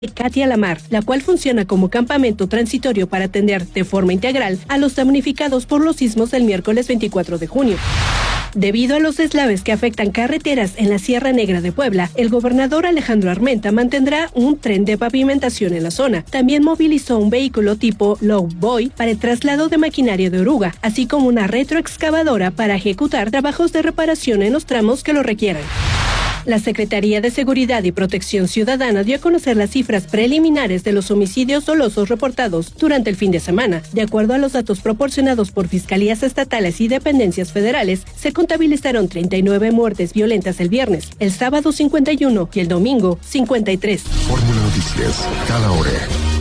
Katia Lamar, la cual funciona como campamento transitorio para atender de forma integral a los damnificados por los sismos del miércoles 24 de junio. Debido a los deslaves que afectan carreteras en la Sierra Negra de Puebla, el gobernador Alejandro Armenta mantendrá un tren de pavimentación en la zona. También movilizó un vehículo tipo Low Boy para el traslado de maquinaria de oruga, así como una retroexcavadora para ejecutar trabajos de reparación en los tramos que lo requieran. La Secretaría de Seguridad y Protección Ciudadana dio a conocer las cifras preliminares de los homicidios dolosos reportados durante el fin de semana. De acuerdo a los datos proporcionados por fiscalías estatales y dependencias federales, se contabilizaron 39 muertes violentas el viernes, el sábado 51 y el domingo 53. Fórmula Noticias, cada hora.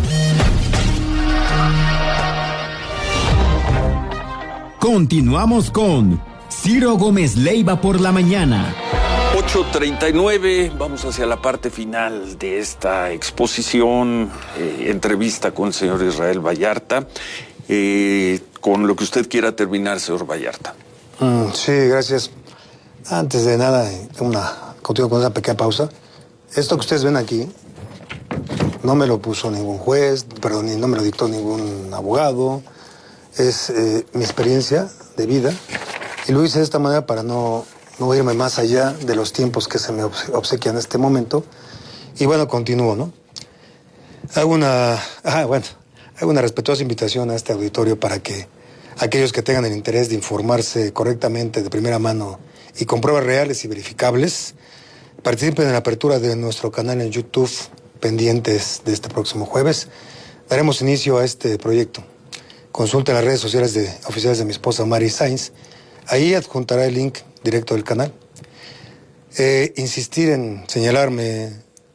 Continuamos con Ciro Gómez Leiva por la mañana. 8:39, vamos hacia la parte final de esta exposición, entrevista con el señor Israel Vallarta, con lo que usted quiera terminar, señor Vallarta. Sí, gracias. Antes de nada, continúo con una pequeña pausa. Esto que ustedes ven aquí, no me lo puso ningún juez, no me lo dictó ningún abogado, es mi experiencia de vida, y lo hice de esta manera para no irme más allá de los tiempos que se me obsequian en este momento. Y bueno, continúo, ¿no? Hago una respetuosa invitación a este auditorio para que aquellos que tengan el interés de informarse correctamente de primera mano y con pruebas reales y verificables, participen en la apertura de nuestro canal en YouTube, pendientes de este próximo jueves. Daremos inicio a este proyecto. Consulte las redes sociales oficiales de mi esposa Mari Sainz. Ahí adjuntará el link directo del canal. Insistir en señalarme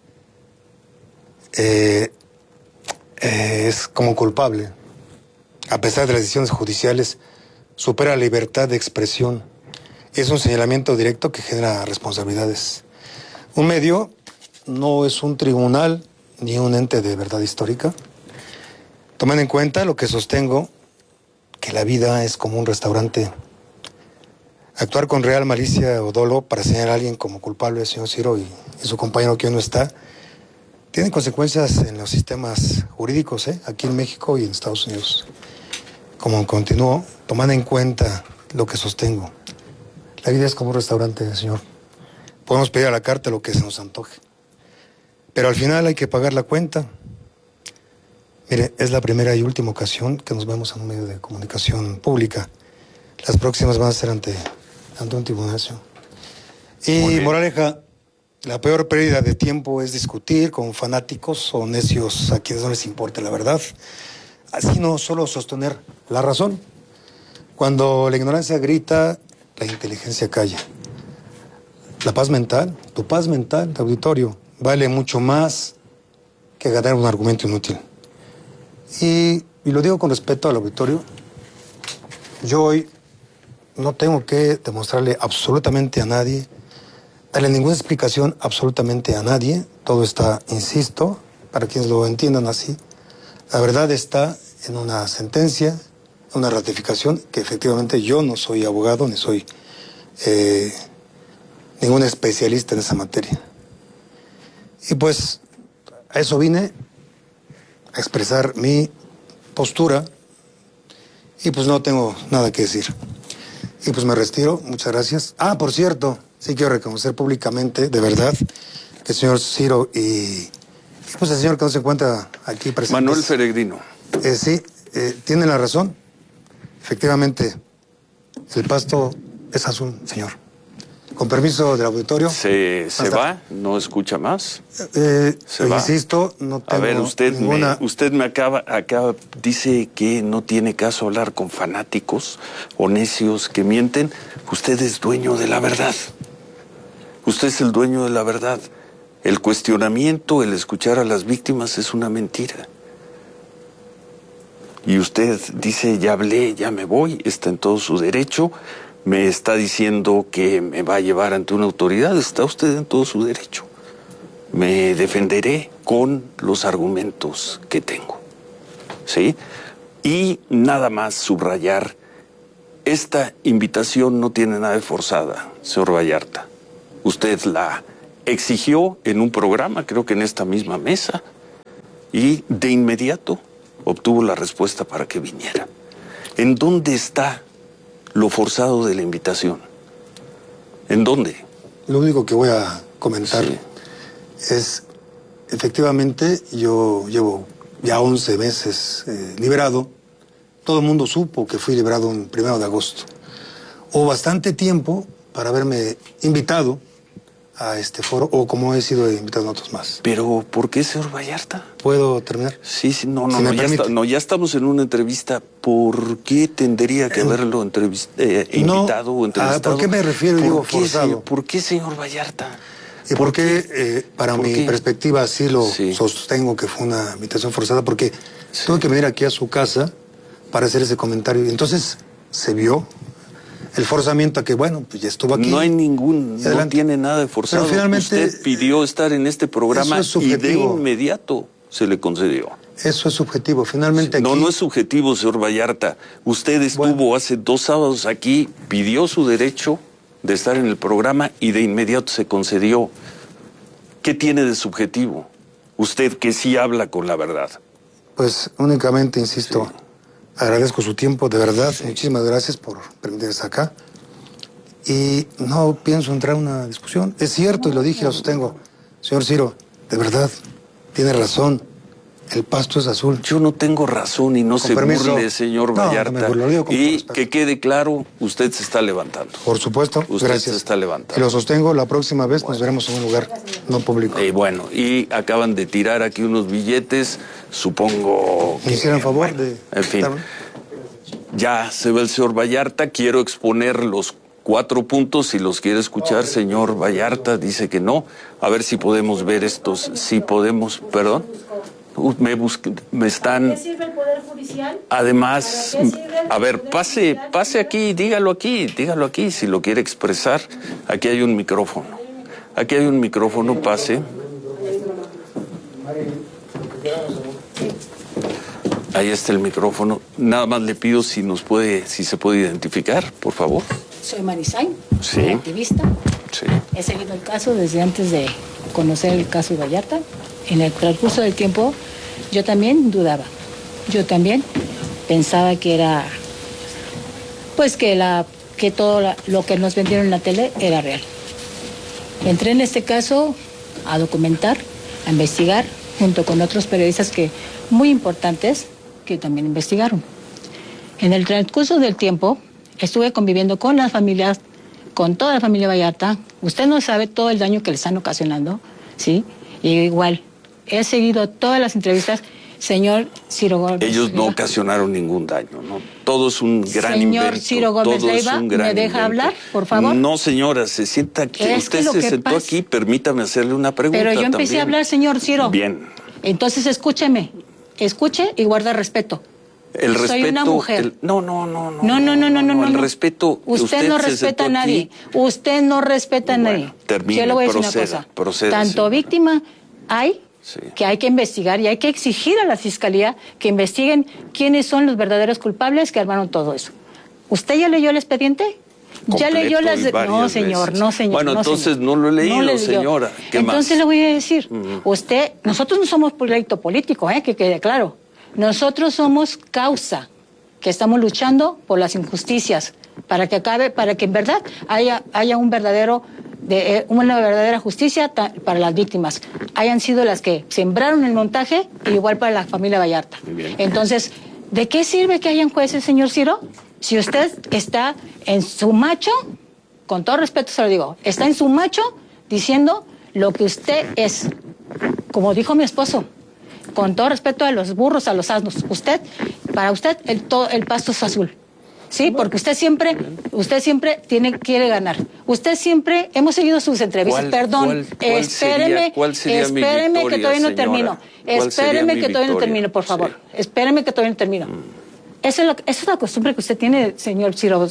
es como culpable. A pesar de las decisiones judiciales, supera la libertad de expresión. Es un señalamiento directo que genera responsabilidades. Un medio no es un tribunal ni un ente de verdad histórica. Tomen en cuenta lo que sostengo, que la vida es como un restaurante. Actuar con real malicia o dolo para señalar a alguien como culpable, el señor Ciro y su compañero que hoy no está, tiene consecuencias en los sistemas jurídicos, aquí en México y en Estados Unidos. Como continúo, tomando en cuenta lo que sostengo. La vida es como un restaurante, señor. Podemos pedir a la carta lo que se nos antoje. Pero al final hay que pagar la cuenta. Mire, es la primera y última ocasión que nos vemos en un medio de comunicación pública. Las próximas van a ser ante un tribunal. Y moraleja, la peor pérdida de tiempo es discutir con fanáticos o necios a quienes no les importa la verdad, así no solo sostener la razón. Cuando la ignorancia grita, la inteligencia calla. La paz mental, tu paz mental, tu auditorio, vale mucho más que ganar un argumento inútil. Y lo digo con respeto al auditorio. Yo hoy no tengo que demostrarle absolutamente a nadie, darle ninguna explicación absolutamente a nadie. Todo está, insisto, para quienes lo entiendan así. La verdad está en una sentencia, una ratificación, que efectivamente yo no soy abogado, ni soy ningún especialista en esa materia. Y pues a eso vine, a expresar mi postura, y pues no tengo nada que decir. Y pues me retiro, muchas gracias. Por cierto, sí quiero reconocer públicamente, de verdad, que el señor Ciro y pues el señor que no se encuentra aquí presente. Manuel Peregrino. Sí, tiene la razón. Efectivamente, el pasto es azul, señor. Con permiso del auditorio. ¿Se va? ¿No escucha más? ¿Se va? Insisto, no tengo A ver, usted ninguna... usted me acaba, dice que no tiene caso hablar con fanáticos o necios que mienten. Usted es dueño de la verdad. Usted es el dueño de la verdad. El cuestionamiento, el escuchar a las víctimas es una mentira. Y usted dice, ya hablé, ya me voy, está en todo su derecho. Me está diciendo que me va a llevar ante una autoridad, está usted en todo su derecho. Me defenderé con los argumentos que tengo, ¿sí? Y nada más subrayar, esta invitación no tiene nada de forzada, señor Vallarta. Usted la exigió en un programa, creo que en esta misma mesa, Y de inmediato obtuvo la respuesta para que viniera. ¿En dónde está lo forzado de la invitación? ¿En dónde? Lo único que voy a comentar es, efectivamente, yo llevo ya 11 meses liberado. Todo el mundo supo que fui liberado el 1 de agosto. Hubo bastante tiempo para haberme invitado a este foro, o como he sido invitado a otros más. Pero, ¿por qué, señor Vallarta? ¿Puedo terminar? Sí, no, Si ya estamos en una entrevista. ¿Por qué tendría que haberlo invitado o entrevistado? ¿Por qué me refiero, digo, forzado? ¿Por qué, señor Vallarta? ¿Y por qué, para mi perspectiva, así lo sostengo que fue una invitación forzada? Porque tuve que venir aquí a su casa para hacer ese comentario. Y entonces se vio el forzamiento a que, bueno, pues ya estuvo aquí. No hay no tiene nada de forzado. Pero finalmente, usted pidió estar en este programa y de inmediato se le concedió. Eso es subjetivo, finalmente aquí... No es subjetivo, señor Vallarta. Usted estuvo hace 2 sábados aquí, pidió su derecho de estar en el programa y de inmediato se concedió. ¿Qué tiene de subjetivo? Usted que sí habla con la verdad. Pues únicamente, insisto, agradezco su tiempo, de verdad. Muchísimas gracias por permitirme estar acá. Y no pienso entrar en una discusión. Es cierto, y lo dije, lo sostengo. Señor Ciro, de verdad, tiene razón. El pasto es azul. Yo no tengo razón y no se burle, señor Vallarta. Y que quede claro, usted se está levantando. Por supuesto, usted gracias. Se está levantando. Y lo sostengo, la próxima vez nos veremos en un lugar no público. Bueno, y acaban de tirar aquí unos billetes, supongo que... ¿Me hicieran favor de...? En fin, ya se ve el señor Vallarta, quiero exponer los 4 puntos, si los quiere escuchar, señor Vallarta, dice que no. A ver si podemos ver estos, si podemos, perdón. Me están... ¿Para qué sirve el Poder Judicial? Además, a ver, pase aquí, dígalo aquí, si lo quiere expresar. Aquí hay un micrófono. Aquí hay un micrófono, pase. Ahí está el micrófono. Nada más le pido si se puede identificar, por favor. Soy Marisain, soy activista. Sí. He seguido el caso desde antes de conocer el caso de Vallarta. En el transcurso del tiempo, yo también dudaba. Yo también pensaba que era, pues que todo lo que nos vendieron en la tele era real. Entré en este caso a documentar, a investigar, junto con otros periodistas muy importantes que también investigaron. En el transcurso del tiempo, estuve conviviendo con las familias, con toda la familia Vallarta. Usted no sabe todo el daño que le están ocasionando, ¿sí? Y igual, he seguido todas las entrevistas, señor Ciro Gómez. Ellos no ocasionaron ningún daño, ¿no? Todo es un gran invento. Señor Ciro Gómez Leiva, ¿me deja hablar, por favor? No, señora, se sienta aquí. Usted se sentó aquí, permítame hacerle una pregunta. Pero yo empecé también a hablar, señor Ciro. Bien. Entonces escúcheme, escuche y guarda respeto. Soy una mujer. No. El respeto. Usted no respeta a nadie. Usted no respeta a nadie. Termine, yo le voy a decir una cosa. Tanto víctima hay que hay que investigar y hay que exigir a la fiscalía que investiguen quiénes son los verdaderos culpables que armaron todo eso. ¿Usted ya leyó el expediente? ¿Ya leyó las...? No, señor. Bueno, entonces no lo he leído, señora. ¿Qué más? Entonces le voy a decir, nosotros no somos proyecto político, que quede claro. Nosotros somos causa, que estamos luchando por las injusticias, para que acabe, para que en verdad haya una verdadera justicia para las víctimas. Hayan sido las que sembraron el montaje, y igual para la familia Vallarta. Entonces, ¿de qué sirve que hayan jueces, señor Ciro? Si usted está en su macho, con todo respeto se lo digo, está en su macho diciendo lo que usted es. Como dijo mi esposo, con todo respeto a los burros, a los asnos, para usted el pasto es azul. Sí, porque usted siempre quiere ganar. Usted siempre, hemos seguido sus entrevistas, espéreme que todavía no termino. Espéreme que todavía no termino, por favor. Espéreme que todavía no termino. Esa es la costumbre que usted tiene, señor Ciro.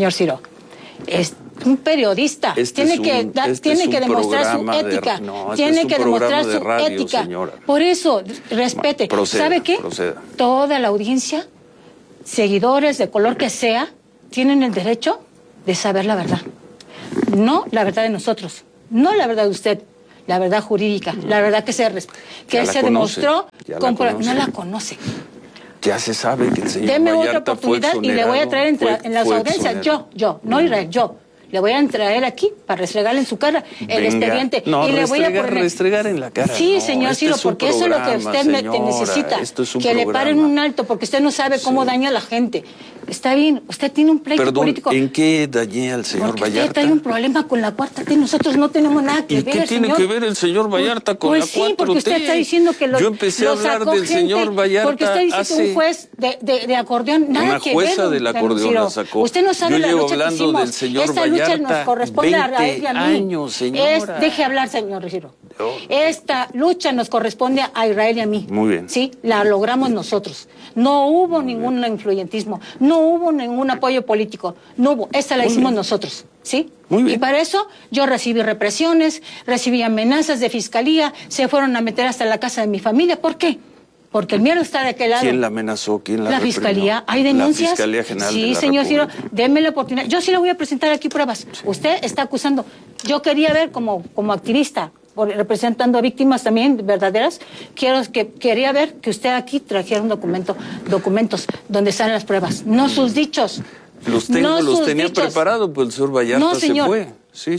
Es un periodista. Tiene que demostrar su ética. Tiene que demostrar su ética. Por eso, respete. ¿Sabe qué? Toda la audiencia, seguidores de color que sea, tienen el derecho de saber la verdad. No la verdad de nosotros, no la verdad de usted, la verdad jurídica, la verdad que se demostró. No la conoce. Ya se sabe que el señor Deme Vallarta otra oportunidad y le voy a traer en las audiencias. No Israel, yo. Le voy a traer aquí para restregarle en su cara el expediente. No, y le voy a restregar en la cara. Sí, señor Ciro, porque eso es lo que usted necesita. Que le paren un alto, porque usted no sabe cómo daña a la gente. Está bien, usted tiene un pleito político. ¿En qué dañé al señor Vallarta? Usted tiene un problema con la 4T, nosotros no tenemos nada que ver, ¿Y qué tiene que ver el señor Vallarta con la 4T? Pues sí, porque usted está diciendo que yo empecé a hablar del señor Vallarta porque usted dice que un juez de acordeón, nada que ver. Una jueza del acordeón la sacó. Usted no sabe la lucha que hicimos. Del señor Esta Vallarta, lucha nos corresponde a él y a mí. Años, señora. Deje hablar, señor Ciro. Esta lucha nos corresponde a Israel y a mí. Muy bien. Sí, la logramos nosotros. No hubo ningún influyentismo, no hubo ningún apoyo político, no hubo. Esta la hicimos nosotros, ¿sí? Muy bien. Y para eso yo recibí represiones, recibí amenazas de fiscalía, se fueron a meter hasta la casa de mi familia. ¿Por qué? Porque el miedo está de aquel lado. ¿Quién la amenazó? ¿Quién la reprimió? Fiscalía. ¿Hay denuncias? La Fiscalía General de la señor Ciro, República. déme la oportunidad. Yo sí le voy a presentar aquí pruebas. Sí. Usted está acusando. Yo quería ver como activista, representando a víctimas también verdaderas, quería ver que usted aquí trajera un documentos donde están las pruebas, no sus dichos. Los tenía preparados, pues el señor Vallarta se fue. Sí.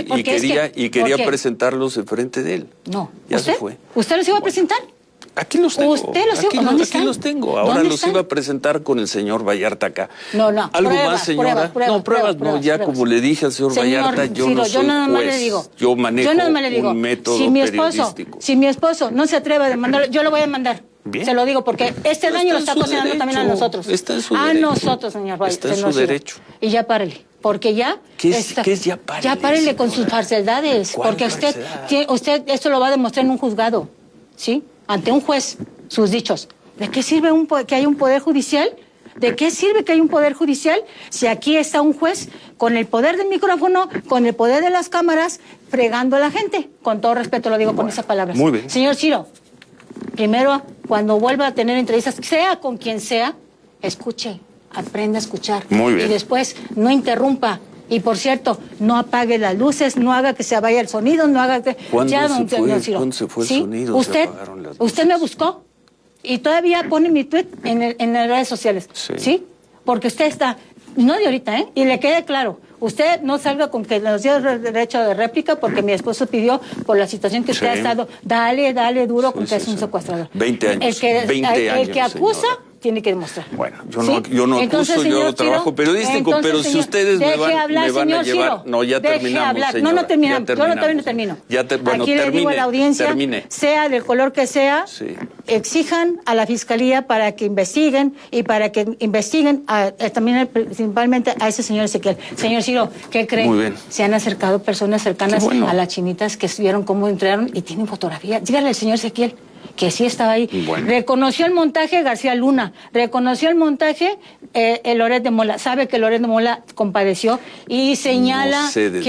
Y quería presentarlos enfrente de él. No. Ya se fue. ¿Usted los iba a presentar? Aquí los tengo. Aquí los tengo. Ahora los iba a presentar con el señor Vallarta acá. No. ¿Algo más, señora? Pruebas, como le dije al señor Vallarta, yo no soy juez. Yo manejo un método periodístico. Si mi esposo no se atreve a demandarlo, yo lo voy a demandar. Bien. Se lo digo porque este daño lo está ocasionando también a nosotros. Está en su derecho. A nosotros, señor Vallarta. Está en su derecho. Y ya párele. Porque ya... ¿Qué es ya párele? Ya párele con sus falsedades. Porque usted esto lo va a demostrar en un juzgado. ¿Sí? Ante un juez, sus dichos. ¿De qué sirve que haya un poder judicial? ¿De qué sirve que haya un poder judicial si aquí está un juez con el poder del micrófono, con el poder de las cámaras, fregando a la gente? Con todo respeto lo digo con esas palabras. Muy bien. Señor Ciro, primero, cuando vuelva a tener entrevistas, sea con quien sea, escuche, aprenda a escuchar. Muy bien. Y después, no interrumpa. Y por cierto, no apague las luces, no haga que se vaya el sonido, no haga que... ¿Cuándo se fue el sonido? Usted me buscó y todavía pone mi tweet en las redes sociales. Sí. Porque usted está, no de ahorita, y le quede claro, usted no salga con que nos dio derecho de réplica porque mi esposo pidió por la situación que usted ha estado, dale duro porque es un secuestrador. 20 años. El que acusa... señora. Tiene que demostrar. Bueno, yo no acuso, yo hago trabajo periodístico, pero si ustedes me van a llevar... Ciro, no, ya terminamos, hablar. señora. No terminamos. Yo todavía no termino. Aquí le digo a la audiencia, sea del color que sea, exijan a la Fiscalía para que investiguen y para que investiguen también principalmente a ese señor Ezequiel. Señor Ciro, ¿qué cree? Muy bien. Se han acercado personas cercanas a las chinitas que vieron cómo entraron y tienen fotografía. Dígale al señor Ezequiel que sí estaba ahí. Bueno. Reconoció el montaje García Luna, reconoció el montaje Loret de Mola, sabe que Loret de Mola compadeció y señala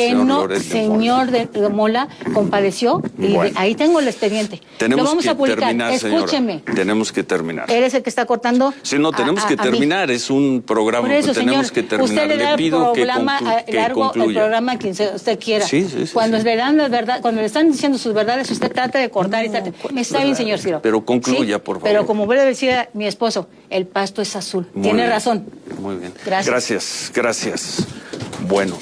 señor de Mola compadeció y ahí tengo el expediente. Tenemos lo vamos a publicar. Terminar, escúcheme. Señora. Tenemos que terminar. ¿Eres el que está cortando? Sí, no, tenemos que terminar, es un programa que tenemos que terminar. Usted le da el programa a quien usted quiera. Cuando le dan la verdad, cuando le están diciendo sus verdades, usted trata de cortar y trata. Está bien, señor Ciro. Pero concluya, por favor. Pero como vuelve a decir mi esposo, el pasto es azul. Tiene razón. Muy bien. Gracias. Bueno,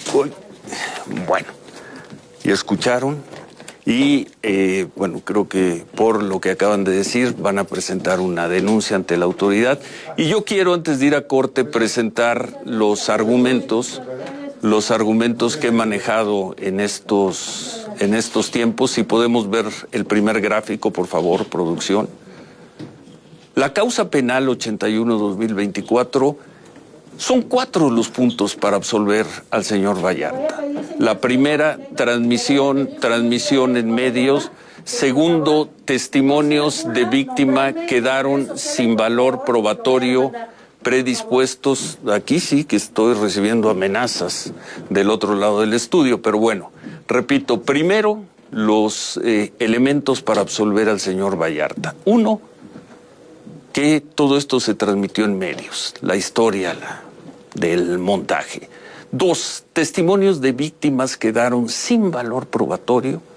y escucharon y creo que por lo que acaban de decir van a presentar una denuncia ante la autoridad y yo quiero antes de ir a corte presentar los argumentos que he manejado en estos tiempos. Si podemos ver el primer gráfico, por favor, producción. La causa penal 81-2024 son 4 los puntos para absolver al señor Vallarta. La primera, transmisión en medios. Segundo, testimonios de víctima quedaron sin valor probatorio, predispuestos. Aquí sí que estoy recibiendo amenazas del otro lado del estudio, pero bueno, repito, primero los elementos para absolver al señor Vallarta. Uno, que todo esto se transmitió en medios, la historia del montaje. 2, testimonios de víctimas quedaron sin valor probatorio,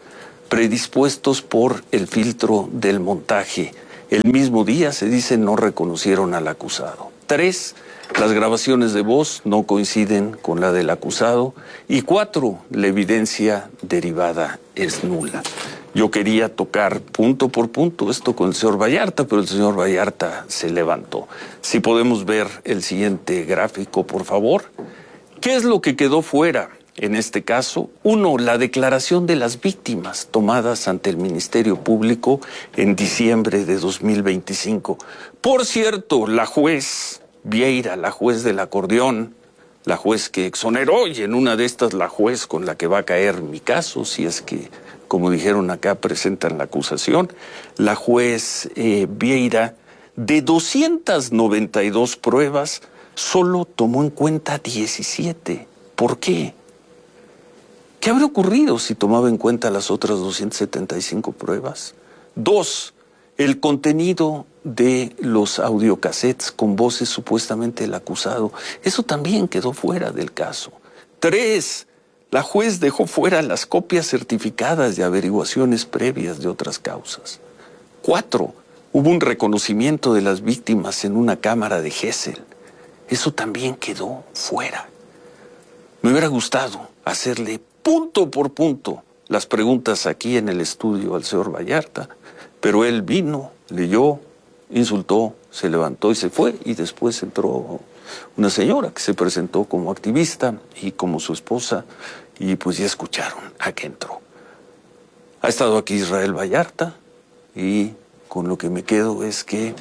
predispuestos por el filtro del montaje. El mismo día, se dice, no reconocieron al acusado. 3, las grabaciones de voz no coinciden con la del acusado. Y 4, la evidencia derivada es nula. Yo quería tocar punto por punto esto con el señor Vallarta, pero el señor Vallarta se levantó. Si podemos ver el siguiente gráfico, por favor. ¿Qué es lo que quedó fuera en este caso? 1, la declaración de las víctimas tomadas ante el Ministerio Público en diciembre de 2025. Por cierto, la juez Vieira, la juez del acordeón, la juez que exoneró, y en una de estas la juez con la que va a caer mi caso, si es que, como dijeron acá, presentan la acusación, la juez Vieira, de 292 pruebas, solo tomó en cuenta 17. ¿Por qué? ¿Qué habría ocurrido si tomaba en cuenta las otras 275 pruebas? 2, el contenido de los audiocassettes con voces supuestamente del acusado. Eso también quedó fuera del caso. 3, la juez dejó fuera las copias certificadas de averiguaciones previas de otras causas. 4, hubo un reconocimiento de las víctimas en una cámara de Gesell. Eso también quedó fuera. Me hubiera gustado hacerle punto por punto las preguntas aquí en el estudio al señor Vallarta, pero él vino, leyó, insultó, se levantó y se fue, y después entró una señora que se presentó como activista y como su esposa, y pues ya escucharon a qué entró. Ha estado aquí Israel Vallarta, y con lo que me quedo es que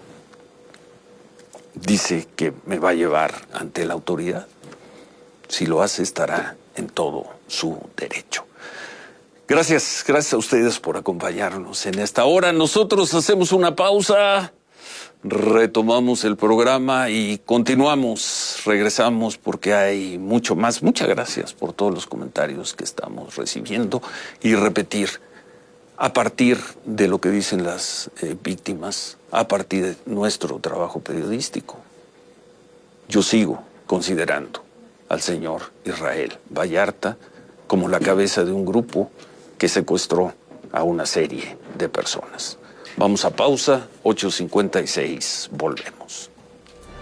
dice que me va a llevar ante la autoridad. Si lo hace, estará en todo su derecho. Gracias a ustedes por acompañarnos en esta hora. Nosotros hacemos una pausa, retomamos el programa y continuamos, regresamos porque hay mucho más. Muchas gracias por todos los comentarios que estamos recibiendo, y repetir, a partir de lo que dicen las víctimas, a partir de nuestro trabajo periodístico, yo sigo considerando al señor Israel Vallarta como la cabeza de un grupo que secuestró a una serie de personas. Vamos a pausa, 8:56, volvemos.